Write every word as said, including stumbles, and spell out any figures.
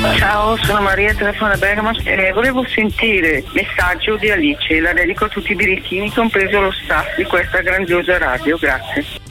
Ciao, sono Maria, telefono da Bergamo. Eh, volevo sentire messaggio di Alice, la dedico a tutti i birichini, compreso lo staff di questa grandiosa radio. Grazie.